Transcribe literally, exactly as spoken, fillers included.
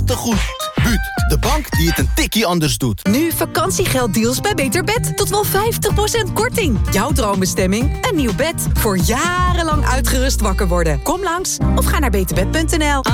gedachtegoed. Buut, de bank die het een tikkie anders doet. Nu vakantiegelddeals bij Beter Bed. Tot wel vijftig procent korting. Jouw droombestemming? Een nieuw bed. Voor jarenlang uitgerust wakker worden. Kom langs of ga naar beterbed punt n l.